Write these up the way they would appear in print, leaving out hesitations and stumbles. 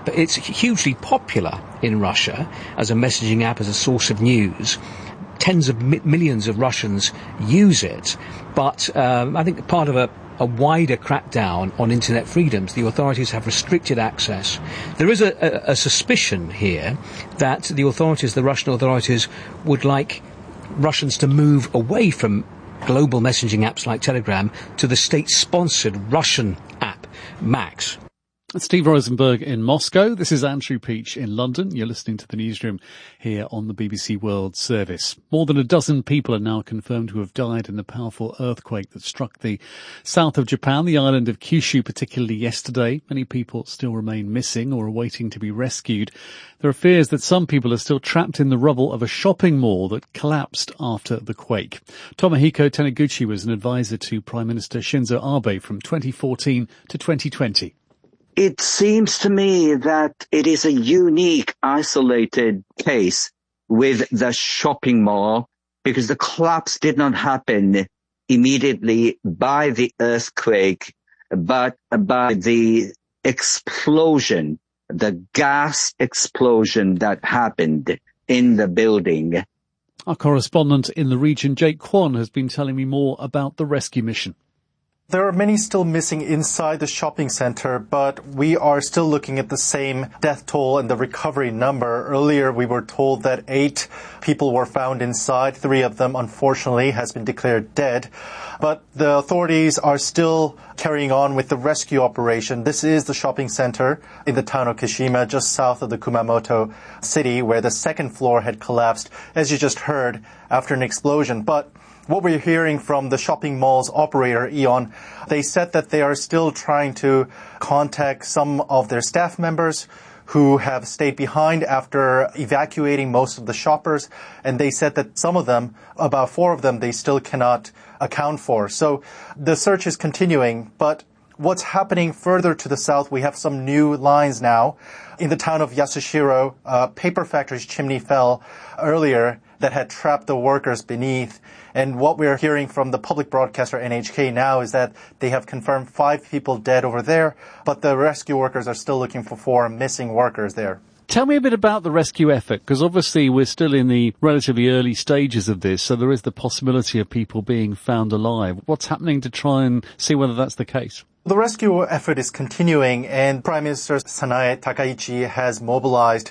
app. It's hugely popular in Russia as a messaging app, as a source of news. Tens of millions of Russians use it. But I think part of a wider crackdown on internet freedoms, the authorities have restricted access. There is a suspicion here that the Russian authorities, would like Russians to move away from global messaging apps like Telegram to the state-sponsored Russian app, Max. Steve Rosenberg in Moscow. This is Andrew Peach in London. You're listening to the newsroom here on the BBC World Service. More than a dozen people are now confirmed to have died in the powerful earthquake that struck the south of Japan, the island of Kyushu, particularly yesterday. Many people still remain missing or are waiting to be rescued. There are fears that some people are still trapped in the rubble of a shopping mall that collapsed after the quake. Tomohiko Taniguchi was an advisor to Prime Minister Shinzo Abe from 2014 to 2020. It seems to me that it is a unique, isolated case with the shopping mall, because the collapse did not happen immediately by the earthquake, but by the explosion, the gas explosion that happened in the building. Our correspondent in the region, Jake Kwon, has been telling me more about the rescue mission. There are many still missing inside the shopping center, but we are still looking at the same death toll and the recovery number. Earlier, we were told that 8 people were found inside. 3 of them, unfortunately, has been declared dead. But the authorities are still carrying on with the rescue operation. This is the shopping center in the town of Kashima, just south of the Kumamoto city, where the second floor had collapsed, as you just heard, after an explosion. But what we're hearing from the shopping mall's operator, Eon, they said that they are still trying to contact some of their staff members who have stayed behind after evacuating most of the shoppers. And they said that some of them, about 4 of them, they still cannot account for. So the search is continuing. But what's happening further to the south, we have some new lines now. In the town of Yasushiro, a paper factory's chimney fell earlier that had trapped the workers beneath. And what we're hearing from the public broadcaster NHK now is that they have confirmed 5 people dead over there, but the rescue workers are still looking for 4 missing workers there. Tell me a bit about the rescue effort, because obviously we're still in the relatively early stages of this, so there is the possibility of people being found alive. What's happening to try and see whether that's the case? The rescue effort is continuing, and Prime Minister Sanae Takaichi has mobilized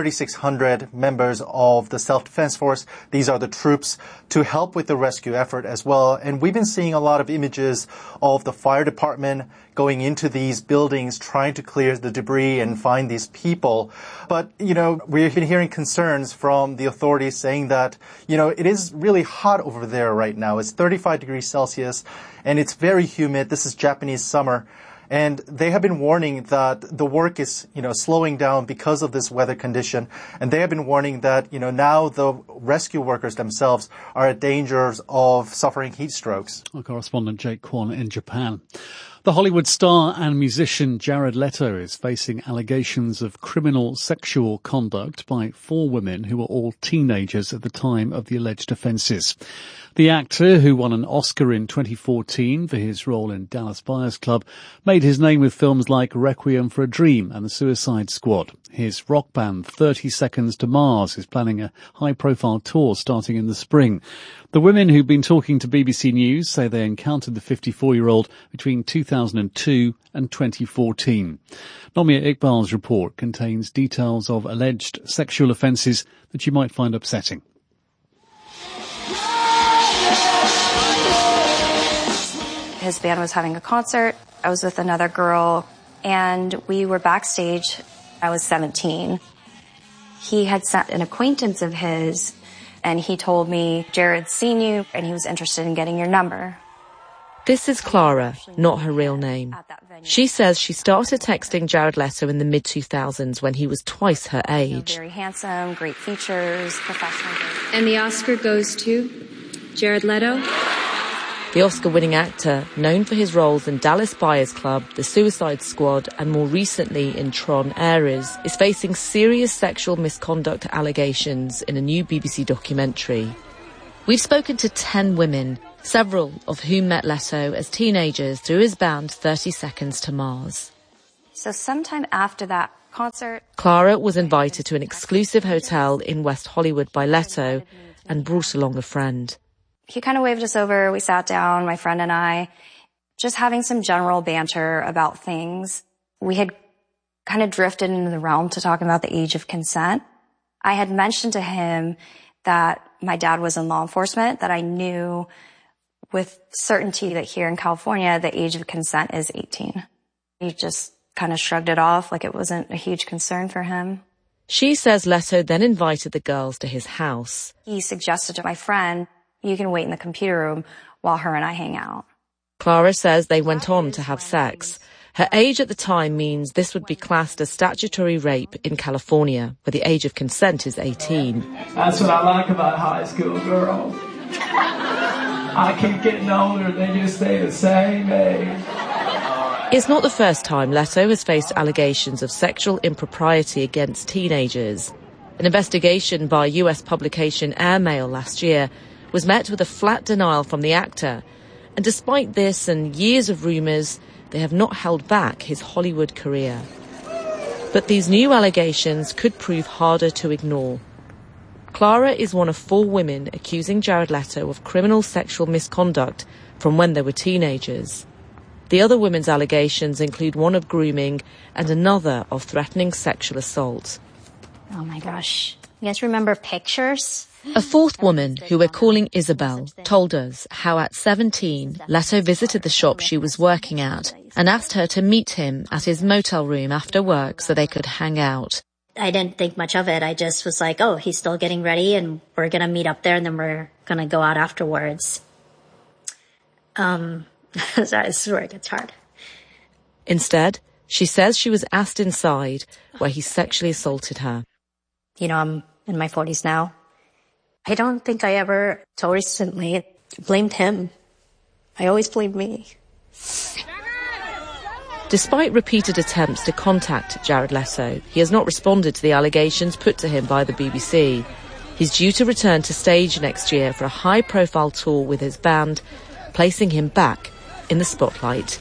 3,600 members of the Self-Defense Force. These are the troops to help with the rescue effort as well. And we've been seeing a lot of images of the fire department going into these buildings, trying to clear the debris and find these people. But, we've been hearing concerns from the authorities saying that, it is really hot over there right now. It's 35 degrees Celsius and it's very humid. This is Japanese summer. And they have been warning that the work is, slowing down because of this weather condition. And they have been warning that, now the rescue workers themselves are at danger of suffering heat strokes. Our correspondent Jake Kwon in Japan. The Hollywood star and musician Jared Leto is facing allegations of criminal sexual conduct by 4 women who were all teenagers at the time of the alleged offences. The actor, who won an Oscar in 2014 for his role in Dallas Buyers Club, made his name with films like Requiem for a Dream and The Suicide Squad. His rock band 30 Seconds to Mars is planning a high-profile tour starting in the spring. The women who've been talking to BBC News say they encountered the 54-year-old between 2002 and 2014. Nomia Iqbal's report contains details of alleged sexual offences that you might find upsetting. His band was having a concert. I was with another girl, and we were backstage. I was 17. He had sent an acquaintance of his, and he told me, Jared's seen you, and he was interested in getting your number. This is Clara, not her real name. She says she started texting Jared Leto in the mid-2000s when he was twice her age. Very handsome, great features, professional. And the Oscar goes to Jared Leto? The Oscar-winning actor, known for his roles in Dallas Buyers Club, The Suicide Squad, and more recently in Tron Ares, is facing serious sexual misconduct allegations in a new BBC documentary. We've spoken to 10 women, several of whom met Leto as teenagers through his band 30 Seconds to Mars. So sometime after that concert. Clara was invited to an exclusive hotel in West Hollywood by Leto and brought along a friend. He kind of waved us over. We sat down, my friend and I, just having some general banter about things. We had kind of drifted into the realm to talking about the age of consent. I had mentioned to him that my dad was in law enforcement, that I knew with certainty that here in California, the age of consent is 18. He just kind of shrugged it off like it wasn't a huge concern for him. She says Leto then invited the girls to his house. He suggested to my friend, you can wait in the computer room while her and I hang out. Clara says they went on to have sex. Her age at the time means this would be classed as statutory rape in California, where the age of consent is 18. That's what I like about high school girls. I keep getting older, they just stay the same age. It's not the first time Leto has faced allegations of sexual impropriety against teenagers. An investigation by US publication Airmail last year was met with a flat denial from the actor. And despite this and years of rumours, they have not held back his Hollywood career. But these new allegations could prove harder to ignore. Clara is one of 4 women accusing Jared Leto of criminal sexual misconduct from when they were teenagers. The other women's allegations include one of grooming and another of threatening sexual assault. Oh my gosh. You guys remember pictures? A 4th woman, who we're calling Isabel, told us how at 17, Leto visited the shop she was working at and asked her to meet him at his motel room after work so they could hang out. I didn't think much of it. I just was like, oh, he's still getting ready and we're going to meet up there and then we're going to go out afterwards. Sorry, this is where it gets hard. Instead, she says she was asked inside where he sexually assaulted her. You know, I'm in my 40s now. I don't think I ever, till recently, blamed him. I always blamed me. Despite repeated attempts to contact Jared Leto, he has not responded to the allegations put to him by the BBC. He's due to return to stage next year for a high-profile tour with his band, placing him back in the spotlight.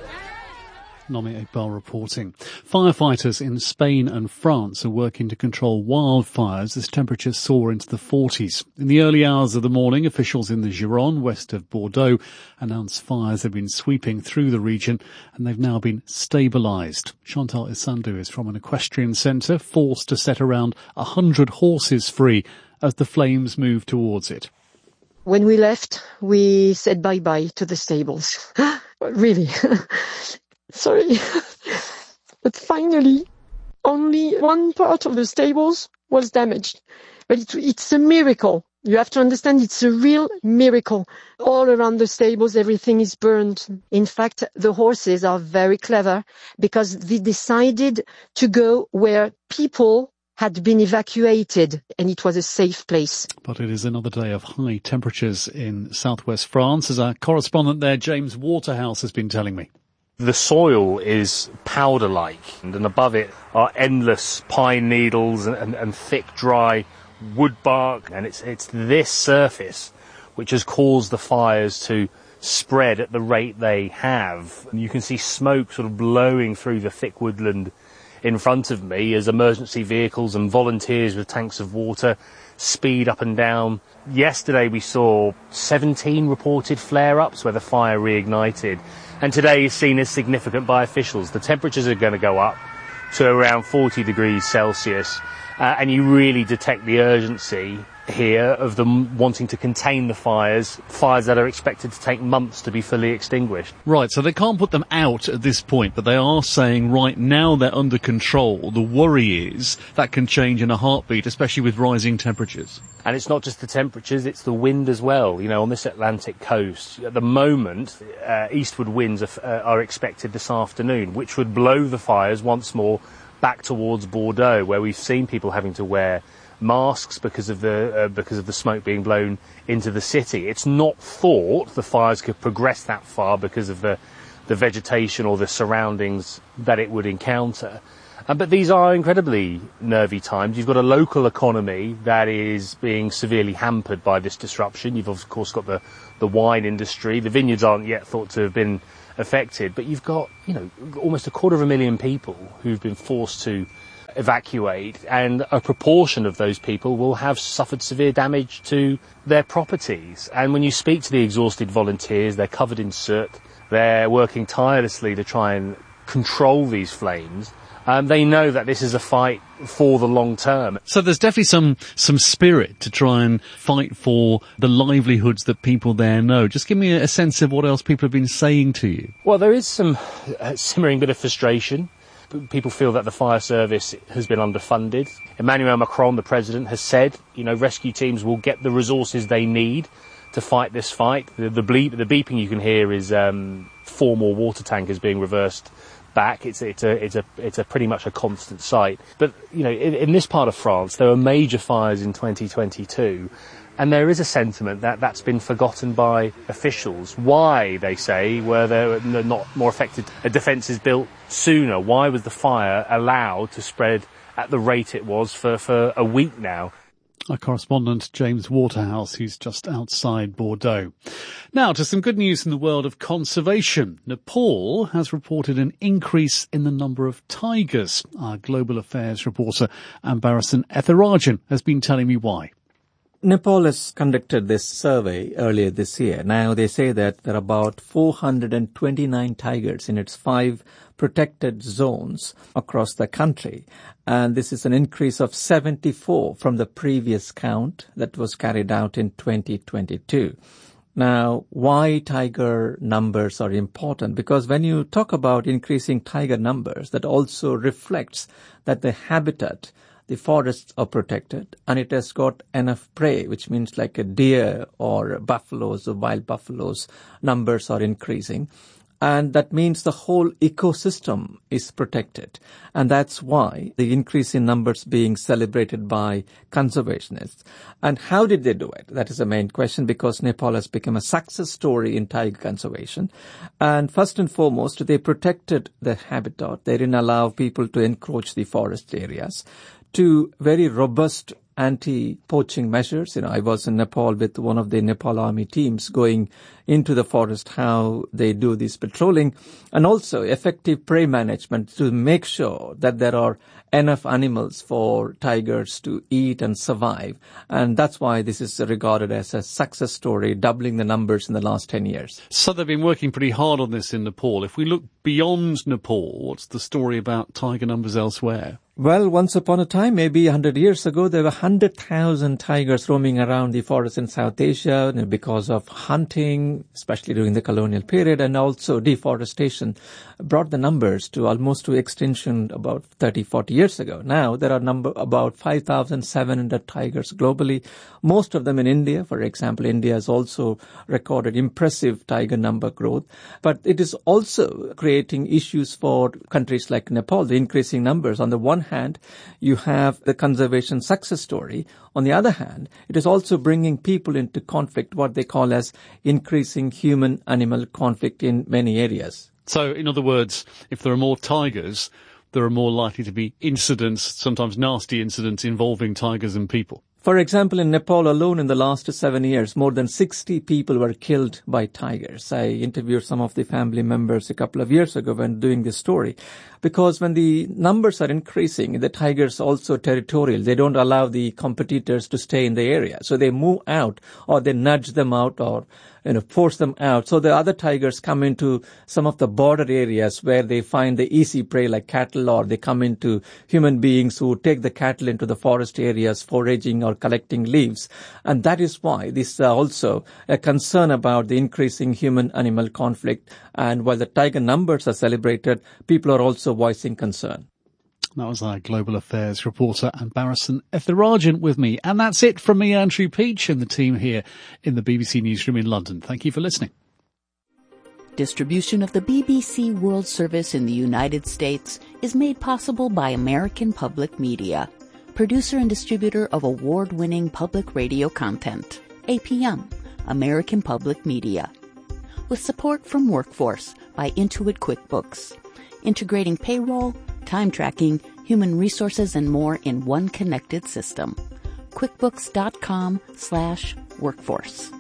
Nomi Iqbal reporting. Firefighters in Spain and France are working to control wildfires as temperatures soar into the 40s. In the early hours of the morning, officials in the Gironde, west of Bordeaux, announced fires have been sweeping through the region and they've now been stabilised. Chantal Isandu is from an equestrian centre, forced to set around 100 horses free as the flames move towards it. When we left, we said bye-bye to the stables. Really. Sorry. But finally, only one part of the stables was damaged. But it's a miracle. You have to understand it's a real miracle. All around the stables, everything is burned. In fact, the horses are very clever because they decided to go where people had been evacuated, and it was a safe place. But it is another day of high temperatures in southwest France, as our correspondent there, James Waterhouse, has been telling me. The soil is powder-like, and above it are endless pine needles and thick, dry wood bark. And it's this surface which has caused the fires to spread at the rate they have. And you can see smoke sort of blowing through the thick woodland in front of me as emergency vehicles and volunteers with tanks of water speed up and down. Yesterday we saw 17 reported flare-ups where the fire reignited. And today is seen as significant by officials. The temperatures are going to go up to around 40 degrees Celsius, and you really detect the urgency here of them wanting to contain the fires that are expected to take months to be fully extinguished. Right, so they can't put them out at this point, but they are saying right now they're under control. The worry is that can change in a heartbeat, especially with rising temperatures. And it's not just the temperatures, it's the wind as well. You know, on this Atlantic coast, at the moment, eastward winds are expected this afternoon, which would blow the fires once more back towards Bordeaux, where we've seen people having to wear masks because of the smoke being blown into the city. It's not thought the fires could progress that far because of the vegetation or the surroundings that it would encounter. But these are incredibly nervy times. You've got a local economy that is being severely hampered by this disruption. You've of course got the wine industry. The vineyards aren't yet thought to have been affected, but you've got, almost 250,000 people who've been forced to evacuate, and a proportion of those people will have suffered severe damage to their properties. And when you speak to the exhausted volunteers, they're covered in soot, they're working tirelessly to try and control these flames. They know that this is a fight for the long term. So there's definitely some spirit to try and fight for the livelihoods that people there know. Just give me a sense of what else people have been saying to you. Well, there is some simmering bit of frustration. People feel that the fire service has been underfunded. Emmanuel Macron, the president, has said, rescue teams will get the resources they need to fight this fight. The beeping you can hear is 4 more water tankers being reversed back. It's a pretty much a constant sight. But in this part of France, there were major fires in 2022, and there is a sentiment that that's been forgotten by officials. Why, they say, were there not more effective defences built sooner? Why was the fire allowed to spread at the rate it was for a week now? Our correspondent, James Waterhouse, who's just outside Bordeaux. Now to some good news in the world of conservation. Nepal has reported an increase in the number of tigers. Our global affairs reporter, Ambarasan Ethirajan, has been telling me why. Nepal has conducted this survey earlier this year. Now they say that there are about 429 tigers in its 5 protected zones across the country. And this is an increase of 74 from the previous count that was carried out in 2022. Now, why tiger numbers are important? Because when you talk about increasing tiger numbers, that also reflects that the habitat, the forests are protected, and it has got enough prey, which means like a deer or buffaloes or wild buffaloes, numbers are increasing. And that means the whole ecosystem is protected. And that's why the increase in numbers being celebrated by conservationists. And how did they do it? That is the main question, because Nepal has become a success story in tiger conservation. And first and foremost, they protected the habitat. They didn't allow people to encroach the forest areas. To very robust anti-poaching measures. I was in Nepal with one of the Nepal Army teams going into the forest, how they do this patrolling, and also effective prey management to make sure that there are enough animals for tigers to eat and survive. And that's why this is regarded as a success story, doubling the numbers in the last 10 years. So they've been working pretty hard on this in Nepal. If we look beyond Nepal, what's the story about tiger numbers elsewhere? Well, once upon a time, maybe 100 years ago, there were 100,000 tigers roaming around the forest in South Asia because of hunting, especially during the colonial period, and also deforestation brought the numbers to almost to extinction about 30, 40 years ago. Now, there are about 5,700 tigers globally, most of them in India. For example, India has also recorded impressive tiger number growth, but it is also creating issues for countries like Nepal, the increasing numbers. On the one hand, you have the conservation success story. On the other hand, it is also bringing people into conflict, what they call as increasing human-animal conflict in many areas. So, in other words, if there are more tigers, there are more likely to be incidents, sometimes nasty incidents, involving tigers and people. For example, in Nepal alone in the last 7 years, more than 60 people were killed by tigers. I interviewed some of the family members a couple of years ago when doing this story. Because when the numbers are increasing, the tigers are also territorial. They don't allow the competitors to stay in the area. So they move out, or they nudge them out, or force them out. So the other tigers come into some of the border areas where they find the easy prey like cattle, or they come into human beings who take the cattle into the forest areas foraging or collecting leaves. And that is why this is also a concern about the increasing human-animal conflict. And while the tiger numbers are celebrated, people are also voicing concern. That was our global affairs reporter, Ambarasan Ethirajan, with me. And that's it from me, Andrew Peach, and the team here in the BBC Newsroom in London. Thank you for listening. Distribution of the BBC World Service in the United States is made possible by American Public Media, producer and distributor of award-winning public radio content. APM, American Public Media. With support from Workforce by Intuit QuickBooks, integrating payroll, time tracking, human resources, and more in one connected system. QuickBooks.com/workforce.